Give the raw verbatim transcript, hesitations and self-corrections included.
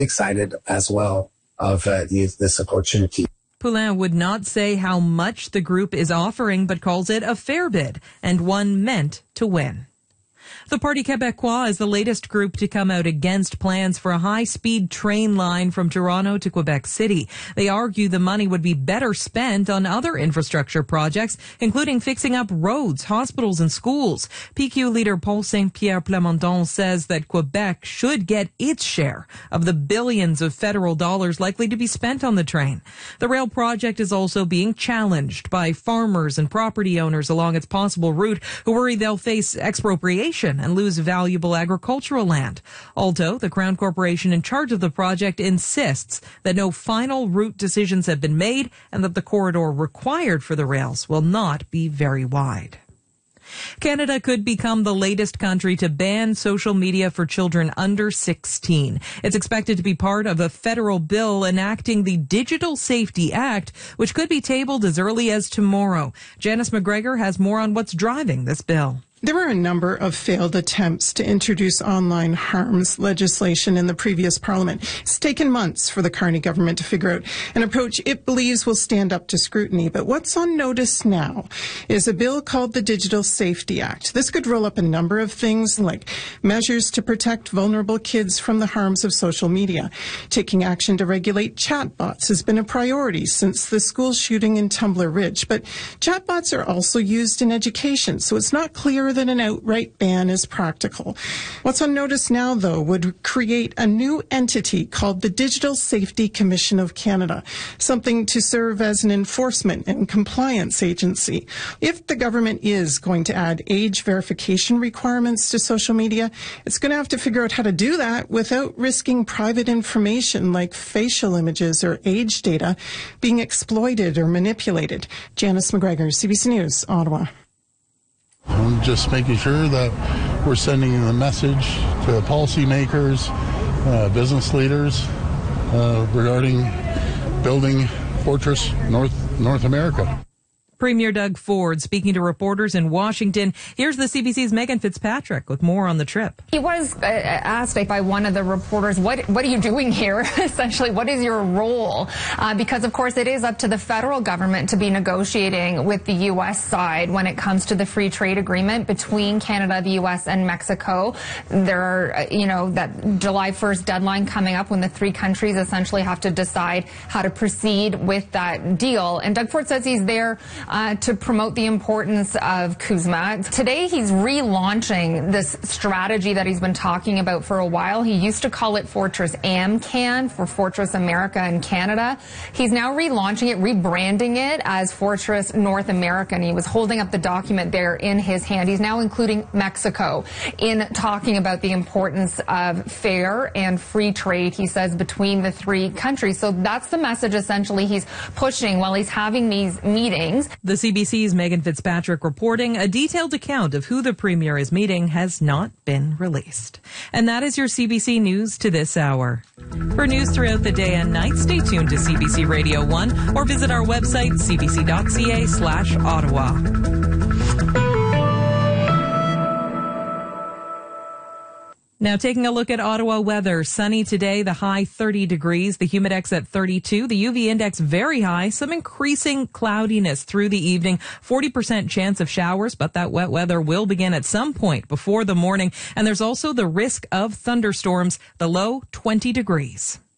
excited as well of uh, these, this opportunity. Poulin would not say how much the group is offering, but calls it a fair bid and one meant to win. The Parti Québécois is the latest group to come out against plans for a high-speed train line from Toronto to Quebec City. They argue the money would be better spent on other infrastructure projects, including fixing up roads, hospitals, and schools. P Q leader Paul Saint-Pierre Plamondon says that Quebec should get its share of the billions of federal dollars likely to be spent on the train. The rail project is also being challenged by farmers and property owners along its possible route who worry they'll face expropriation and lose valuable agricultural land. Alto, the Crown Corporation in charge of the project, insists that no final route decisions have been made and that the corridor required for the rails will not be very wide. Canada could become the latest country to ban social media for children under sixteen. It's expected to be part of a federal bill enacting the Digital Safety Act, which could be tabled as early as tomorrow. Janice McGregor has more on what's driving this bill. There were a number of failed attempts to introduce online harms legislation in the previous parliament. It's taken months for the Carney government to figure out an approach it believes will stand up to scrutiny. But what's on notice now is a bill called the Digital Safety Act. This could roll up a number of things like measures to protect vulnerable kids from the harms of social media. Taking action to regulate chatbots has been a priority since the school shooting in Tumbler Ridge. But chatbots are also used in education, so it's not clear that an outright ban is practical. What's on notice now, though, would create a new entity called the Digital Safety Commission of Canada, something to serve as an enforcement and compliance agency. If the government is going to add age verification requirements to social media, it's going to have to figure out how to do that without risking private information like facial images or age data being exploited or manipulated. Janice McGregor, C B C News, Ottawa. I'm just making sure that we're sending the message to policymakers, uh, business leaders uh, regarding building Fortress North North America. Premier Doug Ford speaking to reporters in Washington. Here's the C B C's Megan Fitzpatrick with more on the trip. He was uh, asked by one of the reporters, what what are you doing here? Essentially, what is your role? Uh, because, of course, it is up to the federal government to be negotiating with the U S side when it comes to the free trade agreement between Canada, the U S, and Mexico. There are, you know, that July first deadline coming up when the three countries essentially have to decide how to proceed with that deal. And Doug Ford says he's there Uh, to promote the importance of CUSMA. Today, he's relaunching this strategy that he's been talking about for a while. He used to call it Fortress AmCan for Fortress America and Canada. He's now relaunching it, rebranding it as Fortress North America. And he was holding up the document there in his hand. He's now including Mexico in talking about the importance of fair and free trade, he says, between the three countries. So that's the message essentially he's pushing while he's having these meetings. The C B C's Megan Fitzpatrick reporting. A detailed account of who the Premier is meeting has not been released. And that is your C B C News to this hour. For news throughout the day and night, stay tuned to C B C Radio one or visit our website, c b c dot c a slash Ottawa. Now taking a look at Ottawa weather. Sunny today, the high thirty degrees, the humidex at thirty-two, the U V index very high, some increasing cloudiness through the evening, forty percent chance of showers, but that wet weather will begin at some point before the morning. And there's also the risk of thunderstorms, the low twenty degrees.